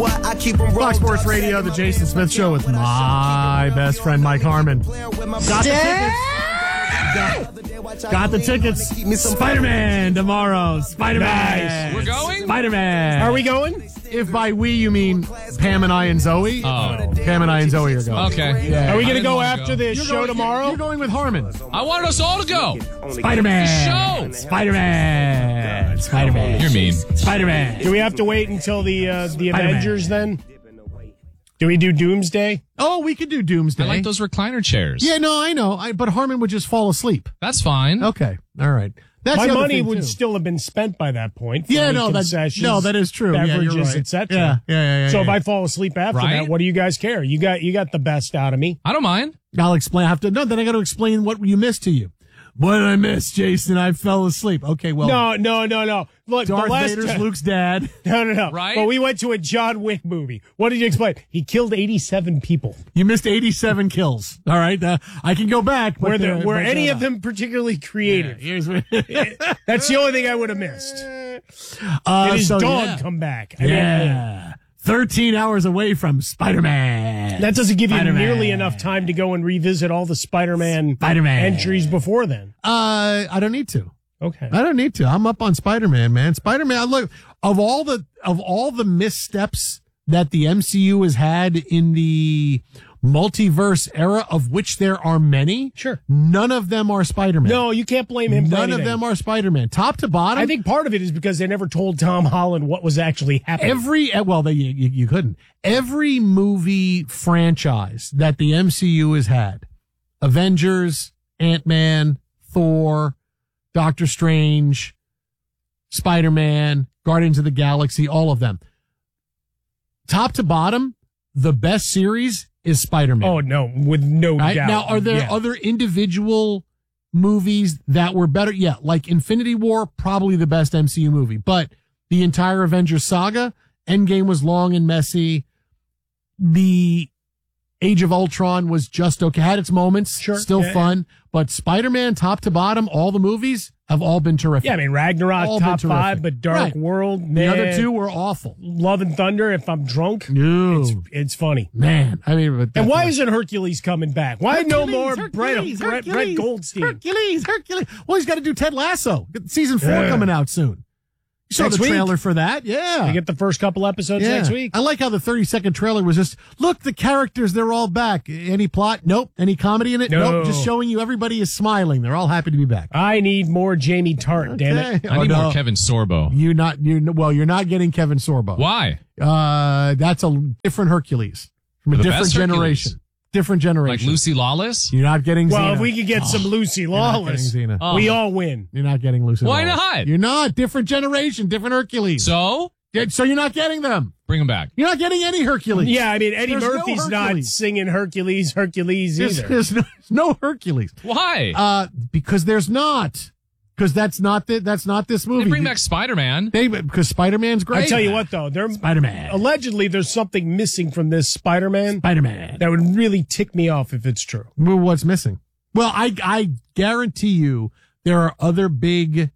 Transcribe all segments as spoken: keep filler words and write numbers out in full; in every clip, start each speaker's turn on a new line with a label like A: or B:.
A: what? I keep them
B: Fox Sports Radio, the Jason Smith Show with my best friend Mike Harmon. Got the tickets. Got, got the tickets. Spider-Man tomorrow. Spider-Man.
C: Nice. We're going?
B: Spider-Man.
D: Are we going?
B: If by we you mean Pam and I and Zoe,
C: Oh.
B: Pam and I and Zoe are going.
C: Okay.
B: Yeah.
D: Are we going to
C: I didn't
D: go
C: wanna
D: after
C: go.
D: this
B: You're
D: show
B: going,
D: tomorrow?
B: You're going with Harmon.
C: I wanted us all to go.
B: Spider-Man.
C: The show.
B: Spider-Man. Spider-Man.
C: You're mean.
B: Spider-Man.
D: Do we have to wait until the uh, the
B: Spider-Man.
D: Avengers then? Do we do Doomsday?
B: Oh, we could do Doomsday.
C: I like those recliner chairs.
B: Yeah, no, I know. I, but Harmon would just fall asleep.
C: That's fine.
B: Okay. All right. That's
D: My
B: the other
D: money
B: thing,
D: would
B: too.
D: still have been spent by that point. for
B: Yeah,
D: any
B: no, that,
D: concessions,
B: no, that is true. Yeah,
D: Beverages,
B: you're right.
D: et cetera.
B: Yeah, yeah, yeah, yeah,
D: So
B: yeah.
D: if I fall asleep after
C: Right?
D: that, what do you guys care? You got you got the best out of me.
C: I don't mind.
B: I'll explain. I have to. No, then I got to explain what you missed to you. What did I miss, Jason? I fell asleep. Okay, well,
D: No, no, no, no. Look,
B: Darth
D: the last
B: Vader's
D: time-
B: Luke's dad.
D: No, no, no.
C: Right?
D: But we went to a John Wick movie. What did you explain? He killed eighty-seven people.
B: You missed eighty-seven kills. All right, uh, I can go back. But
D: Were there,
B: they're-
D: were
B: but
D: any
B: they're
D: of
B: not.
D: them particularly creative?
B: Here's what-
D: That's the only thing I would have missed.
B: uh,
D: Did his
B: so,
D: dog
B: yeah.
D: come back? I mean,
B: Yeah, thirteen hours away from Spider-Man.
D: that doesn't give you
B: Spider-Man.
D: nearly enough time to go and revisit all the Spider-Man
B: Spider-Man.
D: entries before then.
B: Uh, I don't need to.
D: Okay.
B: I don't need to. I'm up on Spider-Man, man. Spider-Man. Look, of all the of all the missteps that the M C U has had in the multiverse era, of which there are many,
D: Sure.
B: none of them are Spider-Man.
D: No, you can't blame him for
B: none of
D: anything.
B: them are Spider-Man. Top to bottom,
D: I think part of it is because they never told Tom Holland what was actually happening.
B: every eh, well, they, you, you couldn't. Every movie franchise that the M C U has had, Avengers, Ant-Man, Thor, Doctor Strange, Spider-Man, Guardians of the Galaxy, all of them. Top to bottom, the best series is Spider-Man.
D: Oh, no, with no
B: Right?
D: doubt.
B: Now, are there
D: Yeah.
B: other individual movies that were better? Yeah, like Infinity War, probably the best M C U movie. But the entire Avengers saga, Endgame was long and messy. The Age of Ultron was just okay. Had its moments,
D: Sure.
B: still
D: Yeah,
B: fun. But Spider-Man, top to bottom, all the movies have all been terrific.
D: Yeah, I mean, Ragnarok,
B: All been
D: top
B: terrific.
D: five, but Dark
B: Right.
D: World,
B: The
D: man.
B: other two were awful.
D: Love and Thunder, if I'm drunk,
B: No,
D: it's, it's funny.
B: man. I mean, but
D: And why
B: that's-
D: isn't Hercules coming back? Why no
B: Hercules,
D: more
B: Hercules,
D: Brett, Brett, Brett
B: Hercules,
D: Goldstein?
B: Hercules, Hercules. Well, he's got to do Ted Lasso. Season four
D: Yeah.
B: coming out soon. You saw
D: Next
B: the
D: week.
B: trailer for that? Yeah.
D: You get the first couple episodes
B: yeah.
D: next week.
B: I like how the thirty second trailer was just, look, the characters, they're all back. Any plot? Nope. Any comedy in it?
D: No.
B: Nope. Just showing you everybody is smiling. They're all happy to be back.
D: I need more Jamie Tart, damn it.
B: Okay.
C: I
B: Oh,
C: need
B: no.
C: more Kevin Sorbo.
B: You not you well, you're not getting Kevin Sorbo.
C: Why?
B: Uh, that's a different Hercules from a
C: The
B: different
C: best Hercules?
B: generation. Different
C: Like
B: generation.
C: Lucy Lawless?
B: You're not getting
D: Well,
B: Xena.
D: if we could get some Lucy
B: not
D: Lawless,
B: getting Xena.
C: Oh.
D: we all win.
B: You're not getting Lucy.
C: Why
B: Lawless.
C: not?
B: You're not. Different generation, different Hercules.
C: So,
B: Yeah, so you're not getting them.
C: bring him back.
B: You're not getting any Hercules.
D: Yeah, I mean, Eddie
B: There's no
D: Murphy's not
B: Hercules.
D: singing Hercules, Hercules
B: There's,
D: either.
B: there's no, there's no Hercules.
C: Why?
B: Uh, because there's not. Because that's not the, that's not this movie.
C: they bring back Spider-Man.
B: They because Spider-Man's great.
D: I tell you what, though, there
B: Spider-Man.
D: allegedly there's something missing from this Spider-Man
B: Spider-Man.
D: that would really tick me off if it's true.
B: Well, what's missing? Well, I I guarantee you there are other big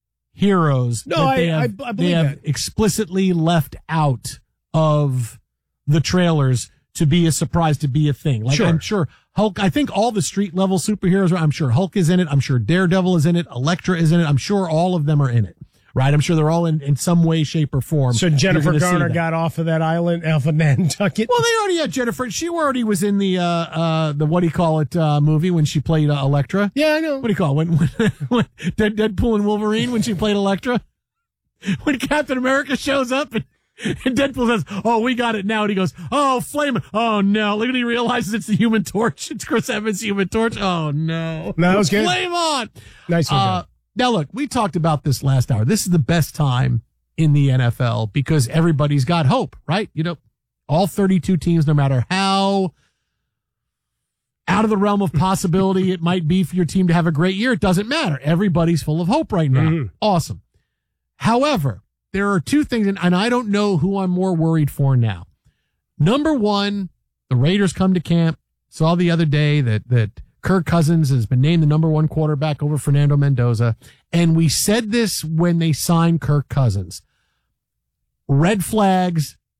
B: heroes.
D: No,
B: that they
D: I-
B: have,
D: I- I
B: they
D: believe
B: have
D: that.
B: explicitly left out of the trailers to be a surprise, to be a thing. Like
D: Sure.
B: I'm sure Hulk. I think all the street level superheroes are. I'm sure Hulk is in it. I'm sure Daredevil is in it. Elektra is in it. I'm sure all of them are in it. Right? I'm sure they're all in, in some way, shape, or form.
D: So
B: You're
D: Jennifer
B: gonna see
D: Garner
B: them.
D: got off of that island, off of Nantucket.
B: Well, they already had Jennifer. She already was in the uh uh the what do you call it uh movie when she played uh, Elektra.
D: Yeah, I know.
B: What do you call it? When, when, when Dead, Deadpool and Wolverine when she played Elektra? When Captain America shows up and, and Deadpool says, "Oh, we got it now," and he goes, "Oh, flame! Oh no!" Look, and he realizes it's the Human Torch. It's Chris Evans' Human Torch. Oh no!
D: No, that was good.
B: Flame on!
D: Nice one,
B: Uh,
D: John.
B: now look, we talked about this last hour. This is the best time in the N F L because everybody's got hope, right? You know, all thirty-two teams, no matter how out of the realm of possibility it might be for your team to have a great year, it doesn't matter. Everybody's full of hope right now.
D: Mhm.
B: Awesome. However, there are two things, and, and I don't know who I'm more worried for now. Number one, the Raiders come to camp. Saw the other day that, that Kirk Cousins has been named the number one quarterback over Fernando Mendoza. And we said this when they signed Kirk Cousins. Red flags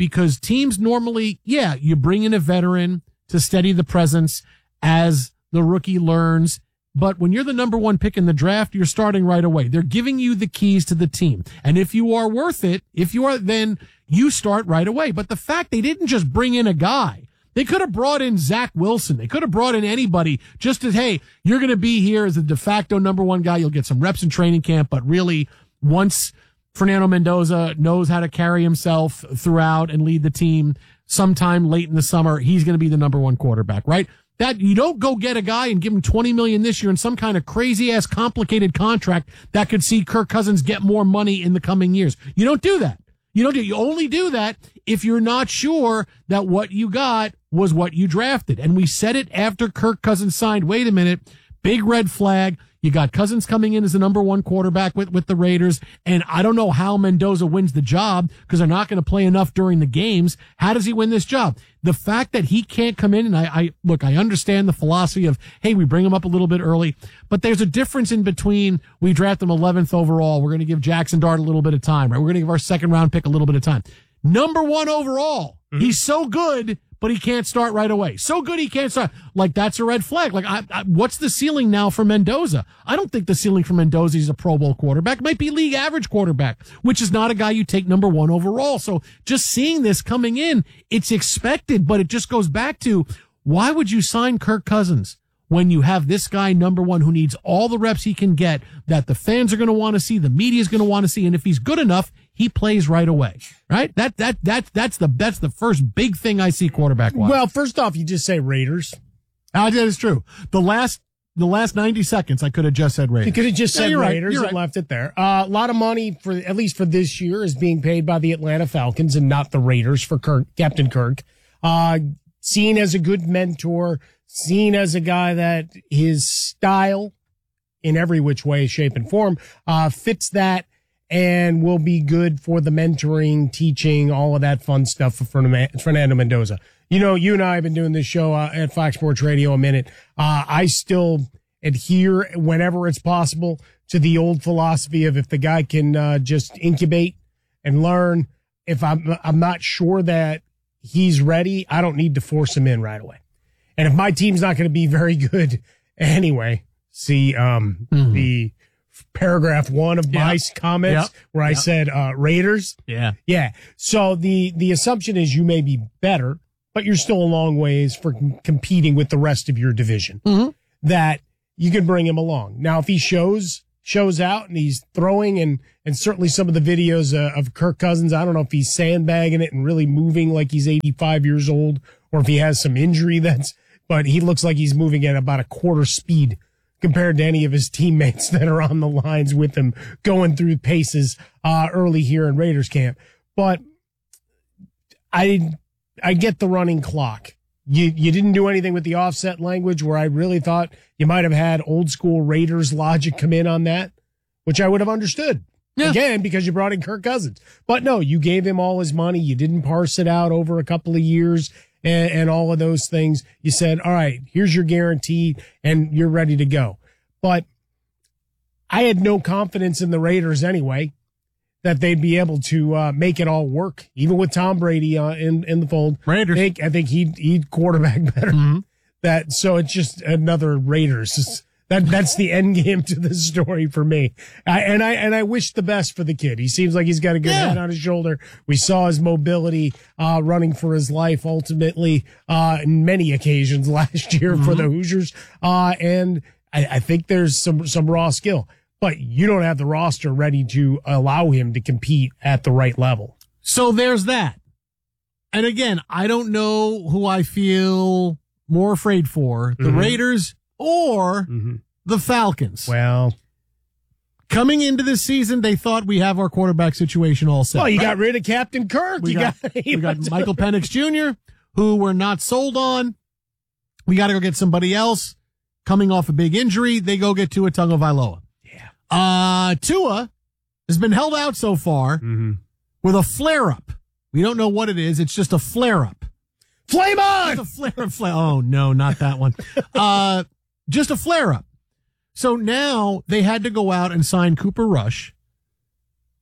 B: because teams normally, yeah, you bring in a veteran to steady the presence as the rookie learns. But when you're the number one pick in the draft, you're starting right away. They're giving you the keys to the team. And if you are worth it, if you are, then you start right away. But the fact they didn't just bring in a guy, they could have brought in Zach Wilson. They could have brought in anybody just as, hey, you're going to be here as a de facto number one guy. You'll get some reps in training camp. But really, once Fernando Mendoza knows how to carry himself throughout and lead the team sometime late in the summer, he's going to be the number one quarterback, right? That you don't go get a guy and give him twenty million dollars this year in some kind of crazy ass complicated contract that could see Kirk Cousins get more money in the coming years. You don't do that. You don't do, you only do that if you're not sure that what you got was what you drafted. And we said it after Kirk Cousins signed. Wait a minute. Big red flag. You got Cousins coming in as the number one quarterback with, with the Raiders. And I don't know how Mendoza wins the job because they're not going to play enough during the games. How does he win this job? The fact that he can't come in, and I, I look, I understand the philosophy of, hey, we bring him up a little bit early, but there's a difference in between we draft him eleventh overall. We're going to give Jackson Dart a little bit of time, right? We're going to give our second round pick a little bit of time. Number one overall. Mm-hmm. He's so good, but he can't start right away. So good he can't start. Like, that's a red flag. Like, I, I, what's the ceiling now for Mendoza? I don't think the ceiling for Mendoza is a Pro Bowl quarterback. It might be league average quarterback, which is not a guy you take number one overall. So just seeing this coming in, it's expected, but it just goes back to, why would you sign Kirk Cousins when you have this guy number one who needs all the reps he can get, that the fans are going to want to see, the media is going to want to see, and if he's good enough, he plays right away, right? That that that that's the that's the first big thing I see quarterback wise.
D: Well, first off, you just say Raiders.
B: Uh, that is true. The last the last ninety seconds, I could have just said Raiders.
D: You could have just
B: yeah,
D: said
B: you're
D: Raiders
B: right, you're
D: and
B: right.
D: left it there. Uh, a lot of money for at least for this year is being paid by the Atlanta Falcons and not the Raiders for Kirk, Captain Kirk. Uh, seen as a good mentor, seen as a guy that his style, in every which way, shape, and form, uh, fits that. And will be good for the mentoring, teaching, all of that fun stuff for Fernando Mendoza. You know, you and I have been doing this show uh, at Fox Sports Radio a minute. Uh, I still adhere, whenever it's possible, to the old philosophy of if the guy can uh, just incubate and learn, if I'm, I'm not sure that he's ready, I don't need to force him in right away. And if my team's not going to be very good anyway, see um, mm-hmm. the paragraph one of my yep. comments yep. where I yep. said, uh, Raiders.
B: Yeah.
D: Yeah. So the, the assumption is you may be better, but you're still a long ways for com- competing with the rest of your division,
B: mm-hmm.
D: that you can bring him along. Now, if he shows, shows out and he's throwing and, and certainly some of the videos uh, of Kirk Cousins, I don't know if he's sandbagging it and really moving like he's eighty-five years old or if he has some injury that's, but he looks like he's moving at about a quarter speed compared to any of his teammates that are on the lines with him going through paces, uh, early here in Raiders camp. But I, I get the running clock. You, you didn't do anything with the offset language where I really thought you might have had old school Raiders logic come in on that, which I would have understood. Yeah. Again, because you brought in Kirk Cousins. But no, you gave him all his money. You didn't parse it out over a couple of years. And, and all of those things. You said, all right, here's your guarantee and you're ready to go. But I had no confidence in the Raiders anyway, that they'd be able to uh, make it all work, even with Tom Brady uh, in, in the fold.
B: Raiders.
D: I think, I think he'd, he'd quarterback better.
B: Mm-hmm.
D: That, so it's just another Raiders. It's, that, that's the end game to the story for me. I, and I, and I wish the best for the kid. He seems like he's got a good
B: yeah.
D: head on his shoulder. We saw his mobility, uh, running for his life ultimately, uh, in many occasions last year mm-hmm. for the Hoosiers. Uh, and I, I think there's some, some raw skill, but you don't have the roster ready to allow him to compete at the right level.
B: So there's that. And again, I don't know who I feel more afraid for, the mm-hmm. Raiders or mm-hmm. the Falcons.
D: Well,
B: coming into this season, they thought we have our quarterback situation all set.
D: Well, you
B: right?
D: got rid of Captain Kirk.
B: We
D: you
B: got,
D: got,
B: we got Michael Penix Junior, who we're not sold on. We got to go get somebody else. Coming off a big injury, they go get Tua Tagovailoa.
D: Yeah.
B: Uh, Tua has been held out so far
D: mm-hmm.
B: with a flare-up. We don't know what it is. It's just a flare-up.
D: Flame on!
B: Just a flare-up. Flare- oh, no, not that one. uh, just a flare-up. So now they had to go out and sign Cooper Rush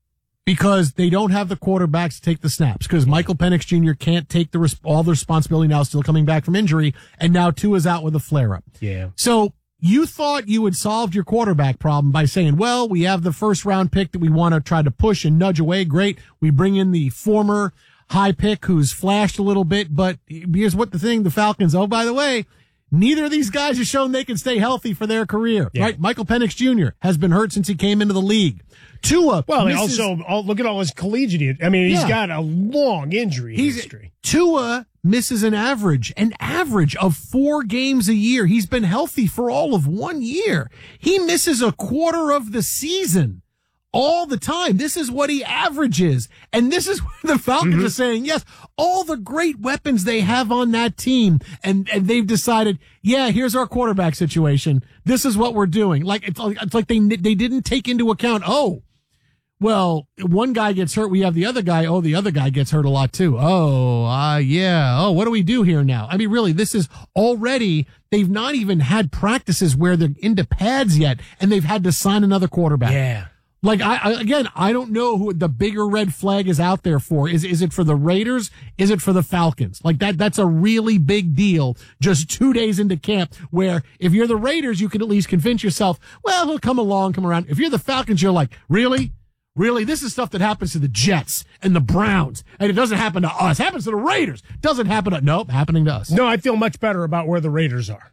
B: because they don't have the quarterbacks to take the snaps, because Michael Penix Junior can't take the res- all the responsibility now, still coming back from injury, and now Tua's out with a flare-up.
D: Yeah.
B: So you thought you had solved your quarterback problem by saying, well, we have the first-round pick that we want to try to push and nudge away. Great. We bring in the former high pick who's flashed a little bit, but here's what the thing, the Falcons, oh, by the way, neither of these guys have shown they can stay healthy for their career,
D: yeah.
B: right? Michael Penix Junior has been hurt since he came into the league. Tua.
D: Well,
B: misses,
D: also, all, look at all his collegiate. I mean, he's
B: Yeah.
D: got a long injury
B: he's,
D: history.
B: Tua misses an average, an average of four games a year. He's been healthy for all of one year. He misses a quarter of the season. All the time. This is what he averages. And this is where the Falcons mm-hmm. are saying, yes, all the great weapons they have on that team. And, and they've decided, yeah, here's our quarterback situation. This is what we're doing. Like, it's like, it's like they, they didn't take into account, oh, well, one guy gets hurt. We have the other guy. Oh, the other guy gets hurt a lot too. Oh, uh, yeah. Oh, what do we do here now? I mean, really, this is already, they've not even had practices where they're into pads yet, and they've had to sign another quarterback.
D: Yeah.
B: Like, I, I, again, I don't know who the bigger red flag is out there for. Is, is it for the Raiders? Is it for the Falcons? Like that, that's a really big deal just two days into camp, where if you're the Raiders, you can at least convince yourself, well, he'll come along, come around. If you're the Falcons, you're like, really? Really? This is stuff that happens to the Jets and the Browns, and it doesn't happen to us. It happens to the Raiders. Doesn't happen to, nope, happening to us.
D: No, I feel much better about where the Raiders are.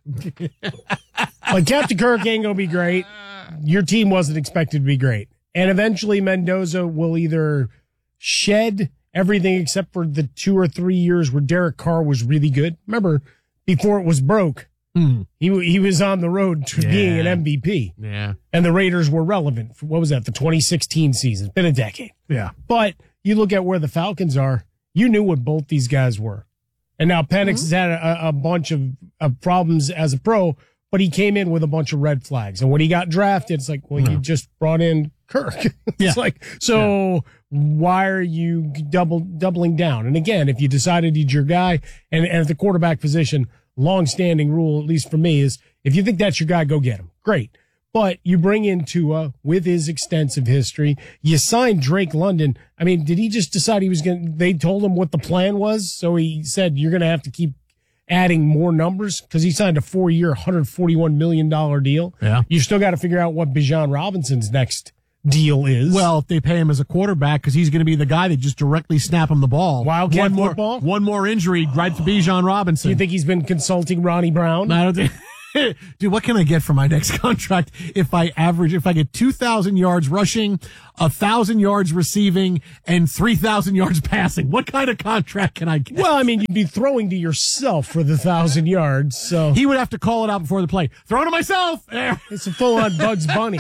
D: Like, Captain Kirk ain't going to be great. Your team wasn't expected to be great. And eventually Mendoza will either shed everything except for the two or three years where Derek Carr was really good. Remember, before it was broke, mm. he he was on the road to yeah. being an M V P.
B: Yeah.
D: And the Raiders were relevant for, what was that, the twenty sixteen season. It's been a decade.
B: Yeah.
D: But you look at where the Falcons are, you knew what both these guys were. And now Penix mm-hmm. has had a, a bunch of, of problems as a pro, but he came in with a bunch of red flags. And when he got drafted, it's like, well, no. you just brought in Kirk. It's
B: yeah.
D: like, so yeah. why are you double doubling down? And again, if you decided he's your guy, and, and at the quarterback position, long-standing rule, at least for me, is if you think that's your guy, go get him. Great. But you bring in Tua with his extensive history. You signed Drake London. I mean, did he just decide he was going to, they told him what the plan was? So he said, you're going to have to keep adding more numbers, because he signed a four-year, one hundred forty-one million dollars deal.
B: Yeah.
D: You still got to figure out what Bijan Robinson's next deal is.
B: Well, if they pay him as a quarterback, because he's going to be the guy that just directly snap him the ball.
D: Wildcat
B: one more,
D: football?
B: One more injury right to Bijan Robinson.
D: Do you think he's been consulting Ronnie Brown?
B: I don't think. Dude, what can I get for my next contract if I average, if I get two thousand yards rushing, one thousand yards receiving, and three thousand yards passing? What kind of contract can I get?
D: Well, I mean, you'd be throwing to yourself for the one thousand yards, so.
B: He would have to call it out before the play. Throw to myself! There.
D: It's a full-on Bugs Bunny.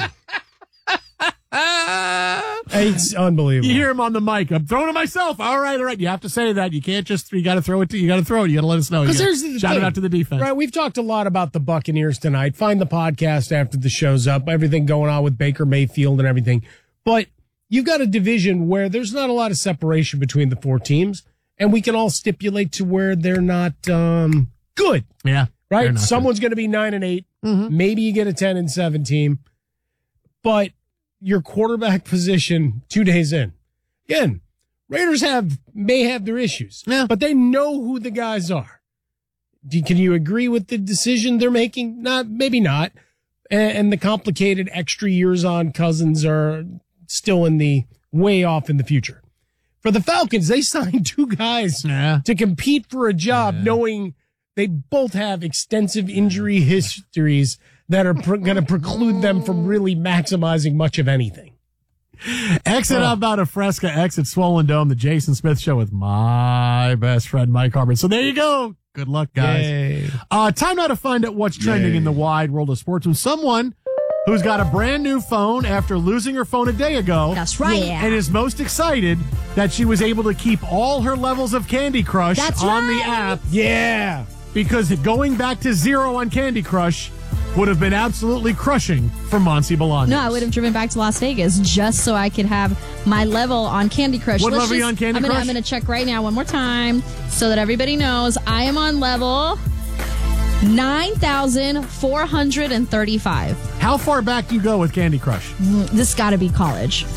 D: It's unbelievable.
B: You hear him on the mic. I'm throwing to myself. All right, all right. You have to say that. You can't just, you got to throw it to, you got to throw it. You got to let us know.
D: Because here's the
B: Shout
D: thing.
B: it out to the defense.
D: Right. We've talked a lot about the Buccaneers tonight. Find the podcast after the show's up. Everything going on with Baker Mayfield and everything. But you've got a division where there's not a lot of separation between the four teams, and we can all stipulate to where they're not, um, good.
B: Yeah.
D: Right. Someone's going to be nine and eight. Mm-hmm. Maybe you get a ten and seven team, but your quarterback position two days in. Again, Raiders have may have their issues,
B: yeah.
D: but they know who the guys are. Do, can you agree with the decision they're making? Not, maybe not. And, and the complicated extra years on Cousins are still in the way off in the future. For the Falcons, they signed two guys
B: yeah.
D: to compete for a job,
B: yeah.
D: knowing they both have extensive injury histories that are pre- going to preclude them from really maximizing much of anything.
B: Exit
D: oh.
B: out about a Fresca, exit Swollen Dome, the Jason Smith Show with my best friend, Mike Harmon. So there you go. Good luck, guys.
D: Yay.
B: Uh, time now to find out what's trending
D: Yay.
B: in the wide world of sports with someone who's got a brand new phone after losing her phone a day ago.
A: That's right. Yeah.
B: And is most excited that she was able to keep all her levels of Candy Crush
A: That's
B: on
A: right.
B: the app.
D: Yeah.
B: Because going back to zero on Candy Crush would have been absolutely crushing for Monty Bolaños.
A: No, I would have driven back to Las Vegas just so I could have my level on Candy Crush.
B: What
A: Let's
B: level are you
A: just,
B: on Candy
A: I'm gonna,
B: Crush?
A: I'm going to check right now one more time so that everybody knows I am on level nine thousand four hundred thirty-five.
B: How far back do you go with Candy Crush?
A: This got to be college.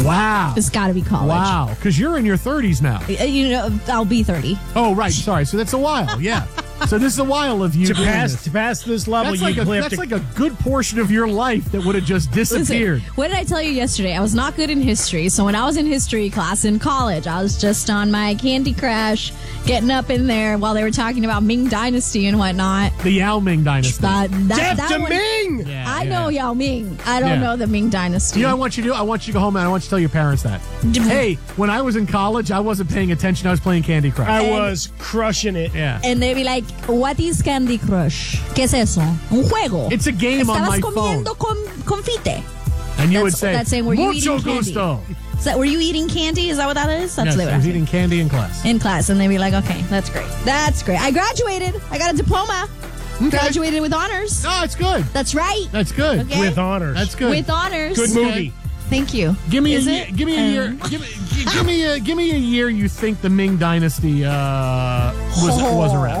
B: Wow.
A: It's got to be college.
B: Wow. Because you're in your thirties now.
A: Uh, You know, I'll be thirty.
B: Oh, right. Sorry. So that's a while. Yeah. So this is a while of you
D: To
B: doing
D: pass
B: this.
D: to pass this level,
B: That's,
D: you
B: like a,
D: clearly have
B: that's
D: to
B: like a good portion of your life that would have just disappeared.
A: Listen, what did I tell you yesterday? I was not good in history. So when I was in history class in college, I was just on my Candy Crush, getting up in there while they were talking about Ming Dynasty and whatnot.
B: The Yao Ming dynasty.
A: That, that,
D: Death
A: that
D: to
A: one-
D: Ming.
B: Yeah,
A: I
B: yeah.
A: know Yao Ming. I don't
B: Yeah.
A: know the Ming Dynasty.
B: You know what I want you to do? I want you to go home and I want you to tell your parents that. Hey, when I was in college, I wasn't paying attention. I was playing Candy Crush.
D: I
A: And-
D: was crushing it.
B: yeah.
A: And they'd be like, what is Candy Crush? ¿Qué es eso? Un juego.
B: It's a game on my
A: Estabas
B: phone.
A: comiendo con, confite.
B: And you would
A: That's-
B: say,
A: that's saying, were you
B: mucho
A: eating candy?
B: gusto.
A: Is that, were you eating candy? Is that what that is? That's
B: Yes,
A: what they would
B: I was
A: ask me.
B: eating candy in class.
A: In class. And they'd be like, okay, that's great. That's great. I graduated. I got a diploma.
B: Okay.
A: Graduated with honors.
B: No, it's good.
A: That's right.
B: That's good.
A: Okay.
D: With honors.
B: That's good.
A: With honors.
D: Good movie.
A: Thank you.
B: Give me
A: Is
B: a
A: it?
B: year, give me a
A: Um,
B: year. Give me, gi- give me a give me a year you think the Ming Dynasty uh, was was around.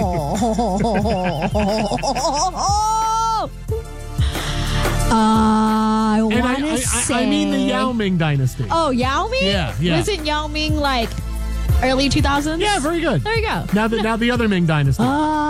A: Uh, I
B: And I,
A: want
B: I,
A: to say.
B: I, I mean the Yao Ming Dynasty.
A: Oh, Yao Ming?
B: Yeah, yeah.
A: Wasn't Yao Ming like early two thousands?
B: Yeah, very good.
A: There you go.
B: Now the now the other Ming Dynasty.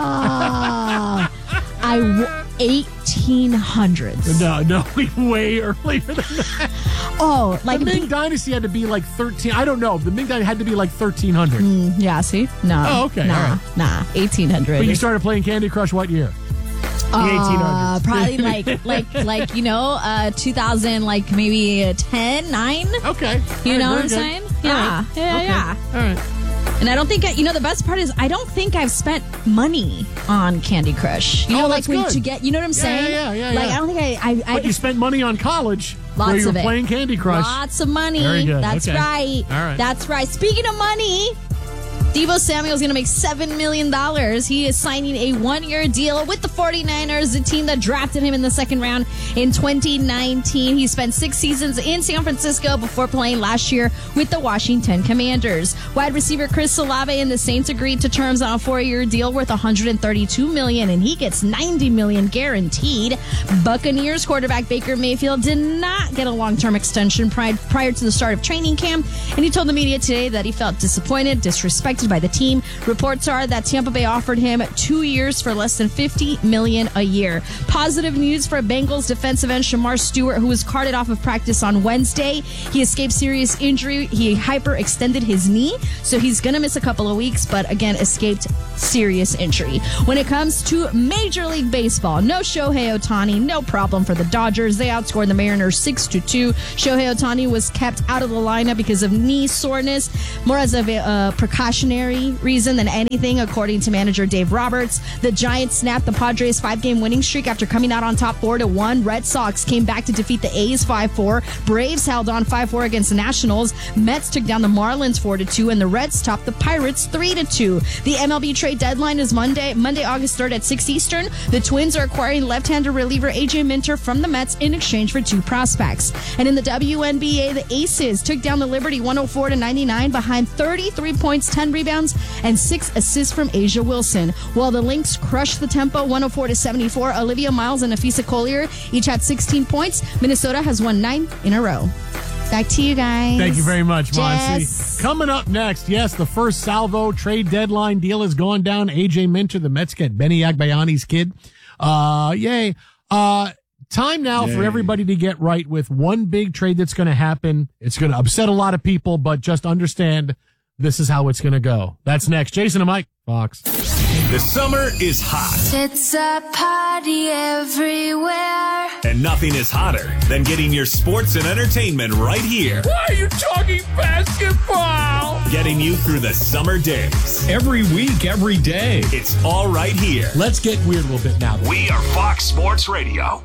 A: Ah, I w- eighteen hundreds.
B: no, no, way earlier than that.
A: Oh, like
B: The Ming
A: be-
B: Dynasty had to be like thirteen. I don't know. The Ming Dynasty had to be like thirteen hundred.
A: Mm, yeah. See, no.
B: Oh, okay,
A: Nah,
B: all right.
A: nah. Eighteen hundred.
B: But you started playing Candy Crush what year?
D: The eighteen
A: Uh,
D: hundreds.
A: probably like like like you know, uh, two thousand, like maybe uh, ten, nine.
B: Okay.
A: You
B: All
A: know
B: right,
A: what I'm
B: very
A: saying?
B: good.
A: Yeah,
B: All right.
A: yeah,
B: Okay.
A: yeah.
B: All right.
A: And I don't think I, you know the best part is I don't think I've spent money on Candy Crush. You
B: Oh,
A: know,
B: that's
A: like when
B: good.
A: to get, you know what I'm
B: Yeah,
A: saying?
B: yeah, yeah,
A: Like
B: yeah.
A: I don't think I, I, I
B: But you spent money on college where
A: Lots
B: you
A: of
B: were
A: it.
B: playing Candy Crush.
A: Lots of money.
B: Very good.
A: That's
B: Okay.
A: right.
B: All right.
A: That's right. Speaking of money, Deebo Samuel's going to make seven million dollars. He is signing a one-year deal with the 49ers, the team that drafted him in the second round in twenty nineteen. He spent six seasons in San Francisco before playing last year with the Washington Commanders. Wide receiver Chris Olave and the Saints agreed to terms on a four-year deal worth one hundred thirty-two million dollars, and he gets ninety million dollars guaranteed. Buccaneers quarterback Baker Mayfield did not get a long-term extension prior, prior to the start of training camp, and he told the media today that he felt disappointed, disrespected by the team. Reports are that Tampa Bay offered him two years for less than fifty million dollars a year. Positive news for Bengals defensive end Shamar Stewart, who was carted off of practice on Wednesday. He escaped serious injury. He hyperextended his knee, so he's going to miss a couple of weeks, but again, escaped serious injury. When it comes to Major League Baseball, no Shohei Ohtani, no problem for the Dodgers. They outscored the Mariners six to two. Shohei Ohtani was kept out of the lineup because of knee soreness, more as a uh, precautionary reason than anything, according to manager Dave Roberts. The Giants snapped the Padres' five-game winning streak after coming out on top four to one. Red Sox came back to defeat the A's five four. Braves held on five four against the Nationals. Mets took down the Marlins four to two, and the Reds topped the Pirates three to two. The M L B trade deadline is Monday, Monday, August third at six Eastern. The Twins are acquiring left-hander reliever A J Minter from the Mets in exchange for two prospects. And in the W N B A, the Aces took down the Liberty one oh four to ninety-nine behind thirty-three points, ten rebounds, and six assists from Asia Wilson. While the Lynx crushed the tempo one oh four to seventy-four, Olivia Miles and Afisa Collier each had sixteen points. Minnesota has won nine in a row. Back to you guys.
B: Thank you very much, Monsi.
A: Jess.
B: Coming up next, yes, the first salvo trade deadline deal has gone down. A J Minter, the Mets get Benny Agbayani's kid. Uh, yay. Uh, time now
C: Yay.
B: for everybody to get right with one big trade that's going to happen. It's going to upset a lot of people, but just understand this is how it's going to go. That's next. Jason and Mike, Fox.
E: The summer is hot,
F: It's a party everywhere.
E: and nothing is hotter than getting your sports and entertainment right here.
C: Why are you talking basketball?
E: Getting you through the summer days.
C: Every week, every day.
E: It's all right here.
B: Let's get weird a little bit now.
E: We are Fox Sports Radio.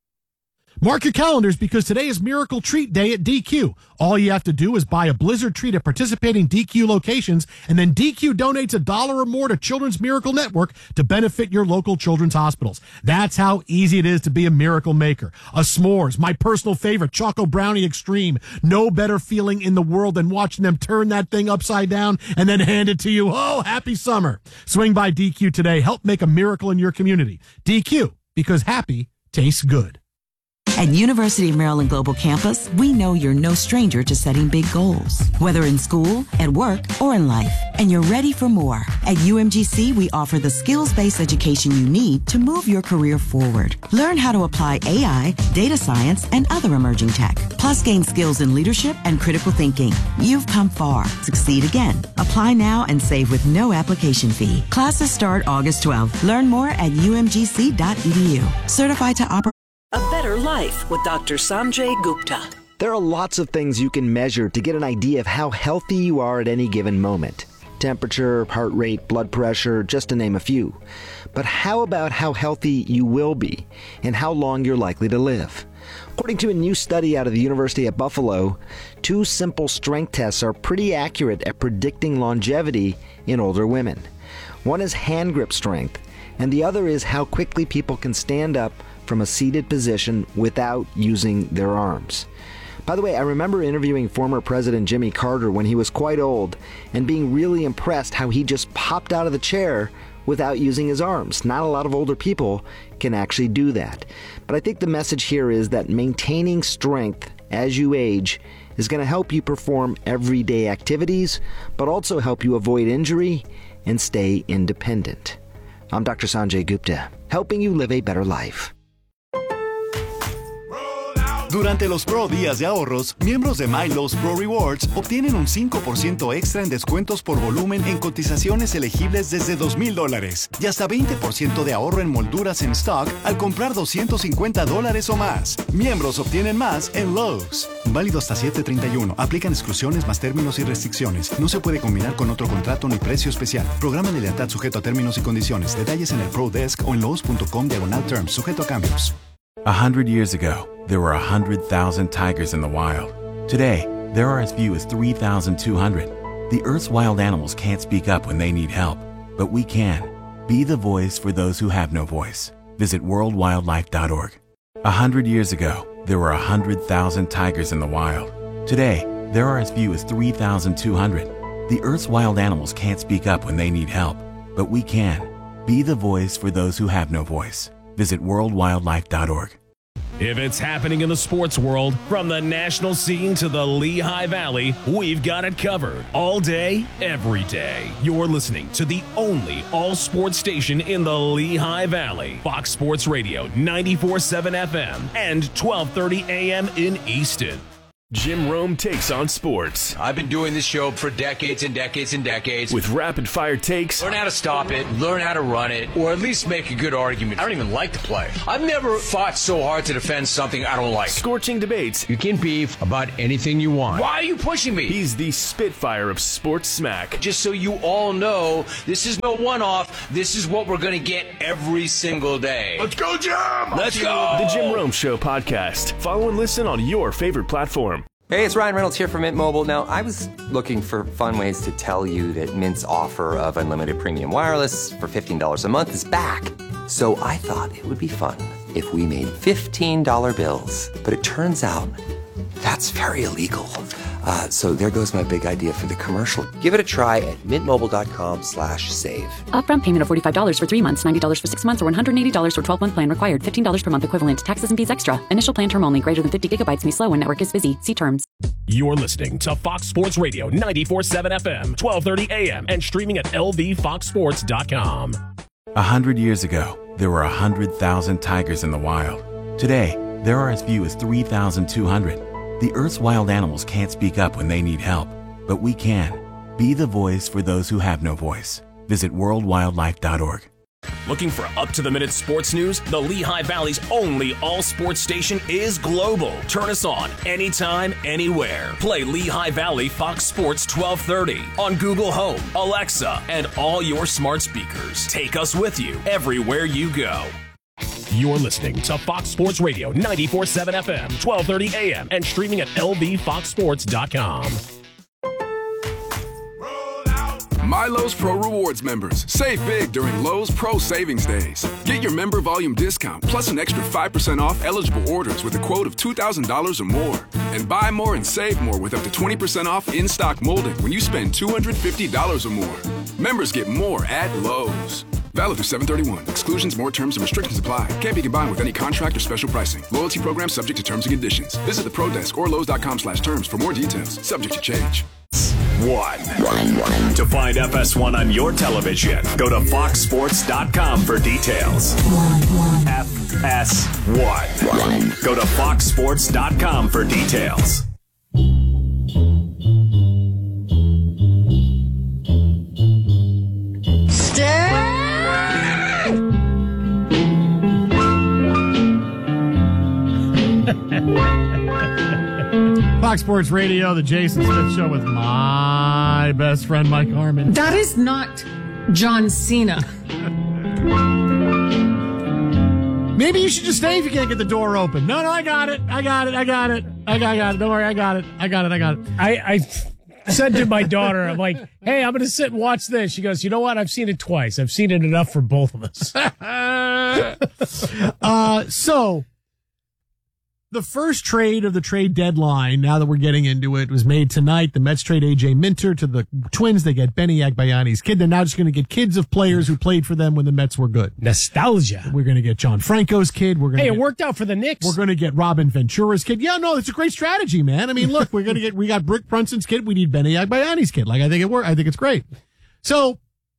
B: Mark your calendars because today is Miracle Treat Day at D Q. All you have to do is buy a Blizzard treat at participating D Q locations, and then D Q donates a dollar or more to Children's Miracle Network to benefit your local children's hospitals. That's how easy it is to be a miracle maker. A s'mores, my personal favorite, Choco Brownie Extreme. No better feeling in the world than watching them turn that thing upside down and then hand it to you. Oh, happy summer. Swing by D Q today. Help make a miracle in your community. D Q, because happy tastes good.
G: At University of Maryland Global Campus, we know you're no stranger to setting big goals, whether in school, at work, or in life, and you're ready for more. At U M G C, we offer the skills-based education you need to move your career forward. Learn how to apply A I, data science, and other emerging tech, plus gain skills in leadership and critical thinking. You've come far. Succeed again. Apply now and save with no application fee. Classes start August twelfth. Learn more at u m g c dot e d u. Certified to operate.
H: A Better Life with Doctor Sanjay Gupta.
I: There are lots of things you can measure to get an idea of how healthy you are at any given moment. Temperature, heart rate, blood pressure, just to name a few. But how about how healthy you will be and how long you're likely to live? According to a new study out of the University at Buffalo, two simple strength tests are pretty accurate at predicting longevity in older women. One is hand grip strength, and the other is how quickly people can stand up from a seated position without using their arms. By the way, I remember interviewing former President Jimmy Carter when he was quite old and being really impressed how he just popped out of the chair without using his arms. Not a lot of older people can actually do that. But I think the message here is that maintaining strength as you age is going to help you perform everyday activities, but also help you avoid injury and stay independent. I'm Doctor Sanjay Gupta, helping you live a better life.
J: Durante los Pro Días de Ahorros, miembros de MyLowe's Pro Rewards obtienen un cinco por ciento extra en descuentos por volumen en cotizaciones elegibles desde dos mil dólares y hasta veinte por ciento de ahorro en molduras en stock al comprar doscientos cincuenta dólares o más. Miembros obtienen más en Lowe's. Válido hasta siete treinta y uno. Aplican exclusiones más términos y restricciones. No se puede combinar con otro contrato ni precio especial. Programa de lealtad sujeto a términos y condiciones. Detalles en el Pro Desk o en lowes punto com diagonal terms. Sujeto a cambios.
K: A hundred years ago, there were a hundred thousand tigers in the wild. Today, there are as few as three thousand two hundred. The Earth's wild animals can't speak up when they need help, but we can. Be the voice for those who have no voice. Visit world wildlife dot org. A hundred years ago, there were a hundred thousand tigers in the wild. Today, there are as few as three thousand two hundred. The Earth's wild animals can't speak up when they need help, but we can. Be the voice for those who have no voice. Visit world wildlife dot org.
C: If it's happening in the sports world, from the national scene to the Lehigh Valley, we've got it covered. All day, every day. You're listening to the only all-sports station in the Lehigh Valley. Fox Sports Radio, ninety-four point seven F M and twelve thirty A M in Easton. Jim Rome takes on sports.
L: I've been doing this show for decades and decades and decades.
C: With rapid-fire takes.
L: Learn how to stop it, learn how to run it, or at least make a good argument. I don't even like the play. I've never fought so hard to defend something I don't like.
C: Scorching debates.
L: You can beef about anything you want. Why are you pushing me?
C: He's the Spitfire of sports smack.
L: Just so you all know, this is no one-off. This is what we're going to get every single day.
C: Let's go, Jim!
L: Let's go!
C: The Jim Rome Show podcast. Follow and listen on your favorite platform.
M: Hey, it's Ryan Reynolds here from Mint Mobile. Now, I was looking for fun ways to tell you that Mint's offer of unlimited premium wireless for fifteen dollars a month is back. So I thought it would be fun if we made fifteen dollar bills. But it turns out that's very illegal. Uh, so there goes my big idea for the commercial. Give it a try at mintmobile.com slash save.
N: Upfront payment of forty-five dollars for three months, ninety dollars for six months, or one hundred eighty dollars for twelve-month plan required. fifteen dollars per month equivalent. Taxes and fees extra. Initial plan term only. Greater than fifty gigabytes may slow when network is busy. See terms.
C: You're listening to Fox Sports Radio, ninety-four point seven F M, twelve thirty A M, and streaming at L V fox sports dot com.
K: A hundred years ago, there were a hundred thousand tigers in the wild. Today, there are as few as three thousand two hundred. The Earth's wild animals can't speak up when they need help, but we can. Be the voice for those who have no voice. Visit world wildlife dot org.
C: Looking for up-to-the-minute sports news? The Lehigh Valley's only all-sports station is global. Turn us on anytime, anywhere. Play Lehigh Valley Fox Sports twelve thirty on Google Home, Alexa, and all your smart speakers. Take us with you everywhere you go. You're listening to Fox Sports Radio, ninety-four point seven F M, twelve thirty A M, and streaming at L V fox sports dot com.
O: My Lowe's Pro Rewards members, save big during Lowe's Pro Savings Days. Get your member volume discount plus an extra five percent off eligible orders with a quote of two thousand dollars or more. And buy more and save more with up to twenty percent off in-stock molding when you spend two hundred fifty dollars or more. Members get more at Lowe's. Valid through seven thirty-one. Exclusions, more terms, and restrictions apply. Can't be combined with any contract or special pricing. Loyalty program subject to terms and conditions. Visit the Pro Desk or Lowe's.com slash terms for more details. Subject to change.
C: One. To find F S one on your television, go to fox sports dot com for details. F S one. Go to fox sports dot com for details.
B: Fox Sports Radio, the Jason Smith Show with my best friend, Mike Harmon.
P: That is not John Cena.
B: Maybe you should just stay if you can't get the door open. No, no, I got it. I got it. I got it. I got, I got it. Don't worry. I got it. I got it. I got it.
D: I, I said to my daughter, I'm like, hey, I'm going to sit and watch this. She goes, you know what? I've seen it twice. I've seen it enough for both of us.
B: uh, so... The first trade of the trade deadline, now that we're getting into it, was made tonight. The Mets trade A J Minter to the Twins. They get Benny Agbayani's kid. They're now just going to get kids of players who played for them when the Mets were good.
D: Nostalgia.
B: We're going to get John Franco's kid. We're going
D: hey,
B: to
D: it
B: get,
D: worked out for the Knicks.
B: We're going to get Robin Ventura's kid. Yeah, no, it's a great strategy, man. I mean, look, we're going to get, we got Brick Brunson's kid. We need Benny Agbayani's kid. Like, I think it worked. I think it's great. So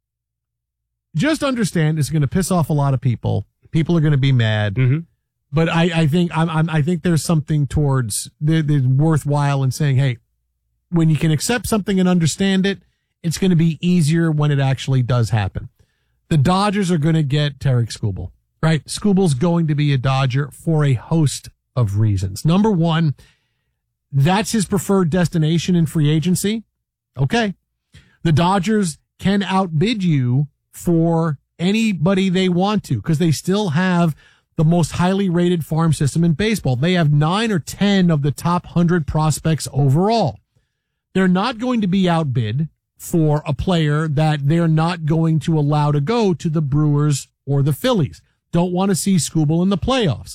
B: just understand it's going to piss off a lot of people. People are going to be mad.
D: Mm-hmm.
B: But I, I think I'm, I'm, I think there's something towards the, the worthwhile in saying, hey, when you can accept something and understand it, it's going to be easier when it actually does happen. The Dodgers are going to get Tarek Skubal, right? Skubal's going to be a Dodger for a host of reasons. Number one, that's his preferred destination in free agency. Okay. The Dodgers can outbid you for anybody they want to because they still have the most highly rated farm system in baseball. They have nine or ten of the top one hundred prospects overall. They're not going to be outbid for a player that they're not going to allow to go to the Brewers or the Phillies. Don't want to see Skubal in the playoffs.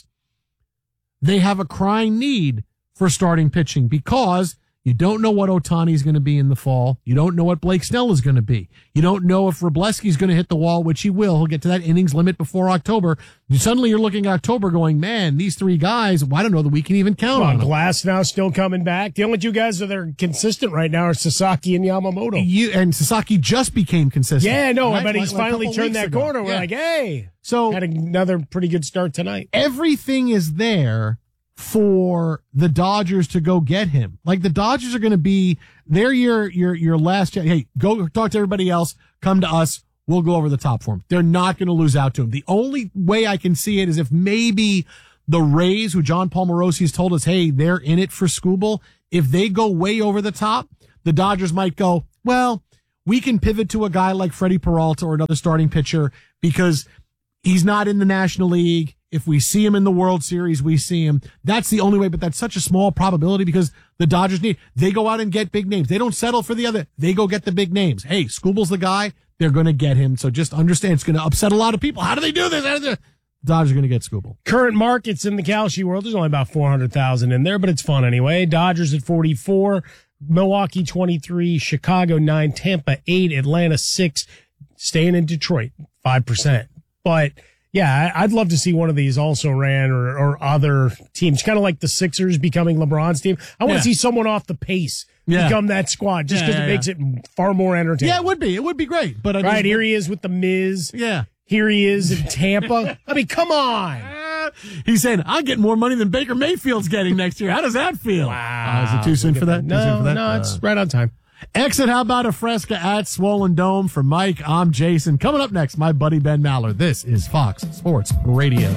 B: They have a crying need for starting pitching because you don't know what Ohtani's going to be in the fall. You don't know what Blake Snell is going to be. You don't know if Wroblewski's going to hit the wall, which he will. He'll get to that innings limit before October. Suddenly you're looking at October going, man, these three guys, well, I don't know that we can even count
D: well,
B: on them.
D: Glass now still coming back. The only two guys that are consistent right now are Sasaki and Yamamoto.
B: You, and Sasaki just became consistent.
D: Yeah, no,
B: right?
D: but he's
B: like,
D: finally
B: like
D: turned that
B: ago.
D: corner. We're
B: yeah.
D: like, hey.
B: So
D: had another pretty good start tonight.
B: Everything is there for the Dodgers to go get him. Like the Dodgers are going to be, they're your, your, your last chance. Hey, go talk to everybody else. Come to us. We'll go over the top for him. They're not going to lose out to him. The only way I can see it is if maybe the Rays, who John Paul Morosi has told us, hey, they're in it for Skubal. If they go way over the top, the Dodgers might go, well, we can pivot to a guy like Freddie Peralta or another starting pitcher because he's not in the National League. If we see him in the World Series, we see him. That's the only way, but that's such a small probability because the Dodgers need, they go out and get big names. They don't settle for the other. They go get the big names. Hey, Skubal's the guy. They're going to get him. So just understand it's going to upset a lot of people. How do they do this? How do they, Dodgers are going to get Skubal.
D: Current markets in the Kalshi world, there's only about four hundred thousand in there, but it's fun anyway. Dodgers at forty-four, Milwaukee twenty-three, Chicago nine, Tampa eight, Atlanta six, staying in Detroit five percent. But yeah, I'd love to see one of these also ran or, or other teams, kind of like the Sixers becoming LeBron's team. I want to
B: Yeah.
D: see someone off the pace
B: Yeah.
D: become that squad just
B: Yeah,
D: because
B: yeah,
D: it makes
B: yeah.
D: it far more entertaining.
B: Yeah, it would be. It would be great. But I
D: Right,
B: just-
D: here he is with the Miz.
B: Yeah.
D: Here he is in Tampa. I mean, come on.
B: He's saying, I'm getting more money than Baker Mayfield's getting next year. How does that feel?
D: Wow.
B: Uh, is it too soon for that? Too soon
D: No,
B: for that?
D: no,
B: Uh,
D: it's right on time.
B: Exit, how about a Fresca at Swollen Dome? For Mike, I'm Jason. Coming up next, my buddy Ben Maller. This is Fox Sports Radio.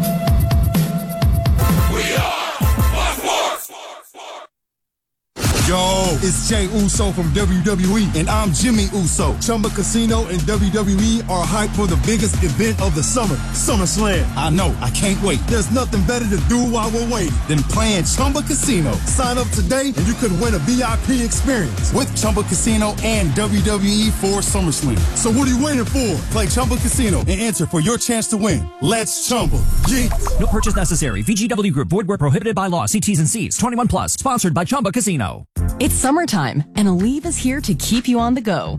Q: We are Fox Sports. Yo, it's Jay Uso from W W E, and I'm Jimmy Uso. Chumba Casino and W W E are hyped for the biggest event of the summer, SummerSlam. I know, I can't wait. There's nothing better to do while we're waiting than playing Chumba Casino. Sign up today, and you could win a V I P experience with Chumba Casino and W W E for SummerSlam. So what are you waiting for? Play Chumba Casino and enter for your chance to win. Let's Chumba. Yeah.
R: No purchase necessary. V G W Group. Void where prohibited by law. See T's and C's. twenty-one plus. Sponsored by Chumba Casino.
S: It's summertime, and Aleve is here to keep you on the go.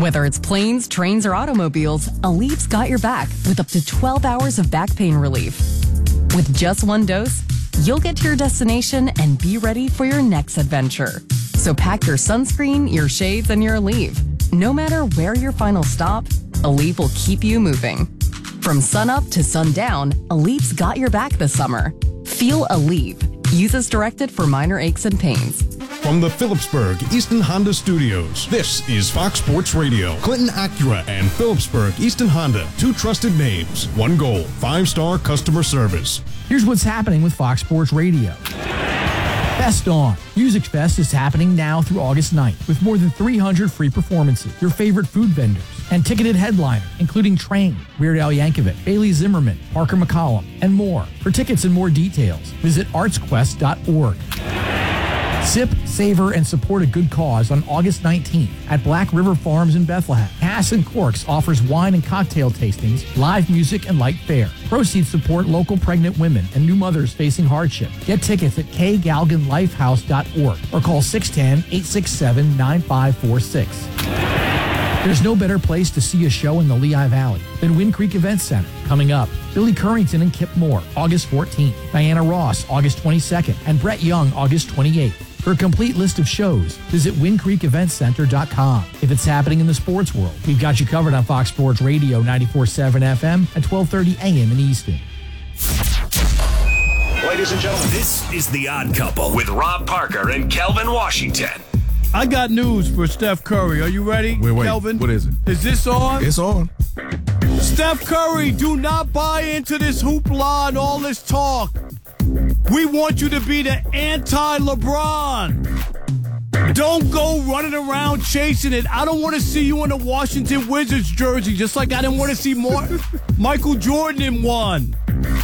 S: Whether it's planes, trains, or automobiles, Alev's got your back with up to twelve hours of back pain relief. With just one dose, you'll get to your destination and be ready for your next adventure. So pack your sunscreen, your shades, and your Aleve. No matter where your final stop, Aleve will keep you moving. From sunup to sundown, Aleve's got your back this summer. Feel Aleve. Use as directed for minor aches and pains.
T: From the Phillipsburg Easton Honda Studios, this is Fox Sports Radio. Clinton Acura and Phillipsburg Easton Honda, two trusted names, one goal, five-star customer service.
R: Here's what's happening with Fox Sports Radio. Fest On. Music Fest is happening now through August ninth with more than three hundred free performances, your favorite food vendors, and ticketed headliners, including Train, Weird Al Yankovic, Bailey Zimmerman, Parker McCollum, and more. For tickets and more details, visit arts quest dot org. Sip, savor, and support a good cause on August nineteenth at Black River Farms in Bethlehem. Cass and Corks offers wine and cocktail tastings, live music, and light fare. Proceeds support local pregnant women and new mothers facing hardship. Get tickets at k galgan lifehouse dot org or call six one zero, eight six seven, nine five four six. There's no better place to see a show in the Lehigh Valley than Wind Creek Events Center. Coming up, Billy Currington and Kip Moore, August fourteenth, Diana Ross, August twenty-second, and Brett Young, August twenty-eighth. For a complete list of shows, visit wind creek event center dot com. If it's happening in the sports world, we've got you covered on Fox Sports Radio ninety-four point seven F M at twelve thirty A M in Easton.
C: Ladies and gentlemen, this is The Odd Couple with Rob Parker and Kelvin Washington.
U: I got news for Steph Curry. Are you ready,
T: wait, wait.
U: Kelvin?
T: What is it?
U: Is this on?
T: It's on.
U: Steph Curry, do not buy into this hoopla and all this talk. We want you to be the anti-LeBron. Don't go running around chasing it. I don't want to see you in a Washington Wizards jersey, just like I didn't want to see more Michael Jordan in one.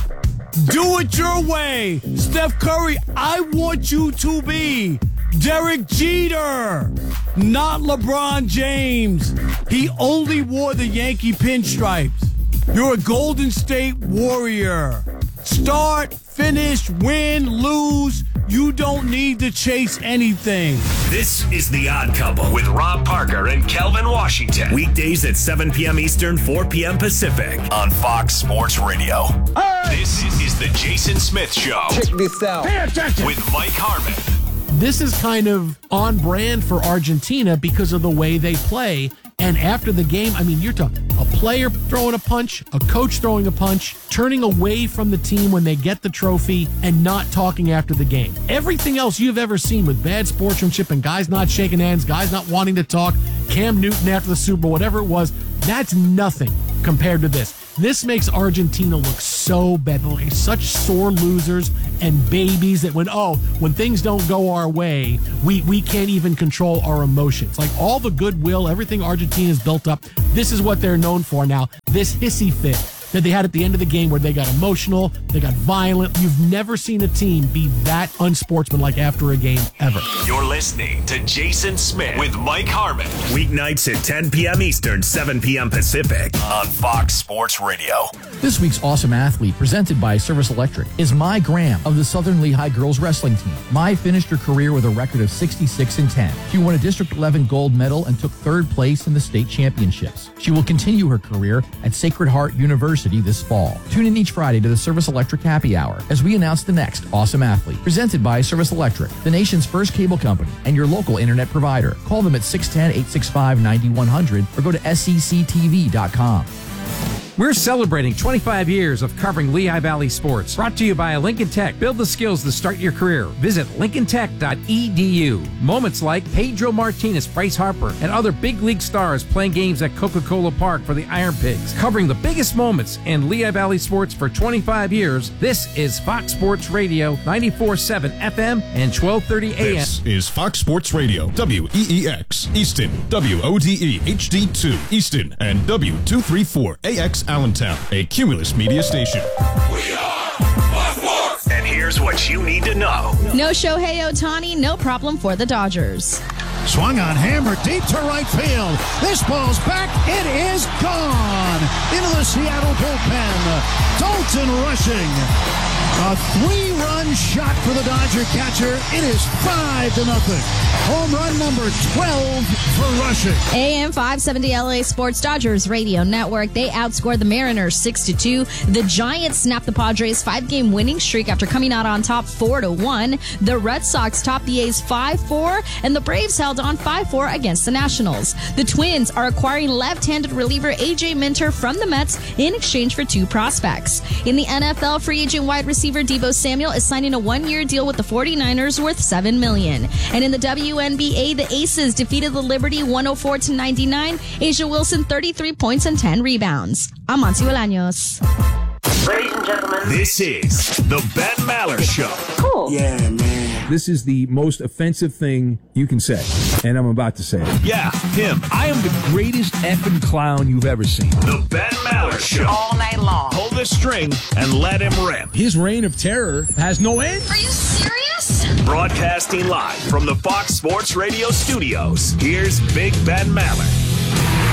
U: Do it your way. Steph Curry, I want you to be Derek Jeter, not LeBron James. He only wore the Yankee pinstripes. You're a Golden State Warrior. Start, finish, win, lose. You don't need to chase anything.
C: This is The Odd Couple with Rob Parker and Kelvin Washington. Weekdays at seven p.m. Eastern, four p.m. Pacific on Fox Sports Radio. Hey! This is the Jason Smith Show.
B: Check this out. Pay attention.
C: With Mike Harmon.
B: This is kind of on brand for Argentina because of the way they play. And after the game, I mean, you're talking a player throwing a punch, a coach throwing a punch, turning away from the team when they get the trophy, and not talking after the game. Everything else you've ever seen with bad sportsmanship and guys not shaking hands, guys not wanting to talk, Cam Newton after the Super Bowl, whatever it was, that's nothing compared to this. This makes Argentina look so bad. They're like such sore losers and babies that when, oh, when things don't go our way, we, we can't even control our emotions. Like all the goodwill, everything Argentina's built up, this is what they're known for now. This hissy fit that they had at the end of the game where they got emotional, they got violent. You've never seen a team be that unsportsmanlike after a game ever.
C: You're listening to Jason Smith with Mike Harmon. Weeknights at ten p.m. Eastern, seven p.m. Pacific on Fox Sports Radio.
R: This week's Awesome Athlete, presented by Service Electric, is Mai Graham of the Southern Lehigh girls wrestling team. Mai finished her career with a record of sixty-six and ten. She won a District eleven gold medal and took third place in the state championships. She will continue her career at Sacred Heart University this fall. Tune in each Friday to the Service Electric Happy Hour as we announce the next Awesome Athlete, presented by Service Electric, the nation's first cable company and your local internet provider. Call them at six one zero, eight six five, nine one zero zero or go to S E C T V dot com.
V: We're celebrating twenty-five years of covering Lehigh Valley sports. Brought to you by Lincoln Tech. Build the skills to start your career. Visit lincoln tech dot e d u. Moments like Pedro Martinez, Bryce Harper, and other big league stars playing games at Coca-Cola Park for the Iron Pigs. Covering the biggest moments in Lehigh Valley sports for twenty-five years, this is Fox Sports Radio, ninety-four point seven F M and twelve thirty A M.
T: This is Fox Sports Radio, W E E X, Easton, W O D E H D two, Easton, and W two thirty-four A X Allentown, a Cumulus media station.
C: We are Fox Sports. And here's what you need to know.
A: No Shohei Ohtani, no problem for the Dodgers.
E: Swung on, hammer deep to right field. This ball's back. It is gone into the Seattle bullpen. Dalton rushing. A three-run shot for the Dodger catcher. It is five to nothing. Home run number twelve for rushing.
A: A M five seventy L A Sports Dodgers Radio Network. They outscored the Mariners six to two. The Giants snapped the Padres' five-game winning streak after coming out on top four to one. The Red Sox topped the A's five four, and the Braves held on five four against the Nationals. The Twins are acquiring left-handed reliever A J Minter from the Mets in exchange for two prospects. In the N F L, free agent wide receiver Deebo Samuel is signing a one-year deal with the forty-niners worth seven million dollars. And in the W N B A, the Aces defeated the Liberty one oh four to ninety-nine. Asia Wilson, thirty-three points and ten rebounds. I'm Monty Bolaños.
C: Ladies and gentlemen, this is the Ben Maller Show.
H: Cool.
F: Yeah, man. This is the most offensive thing you can say, and I'm about to say it.
C: Yeah, him.
F: I am the greatest effing clown you've ever seen.
C: The Ben Maller Show.
H: All night long.
C: Pull the string and let him rip.
F: His reign of terror has no end.
H: Are you serious?
C: Broadcasting live from the Fox Sports Radio studios, here's Big Ben Maller.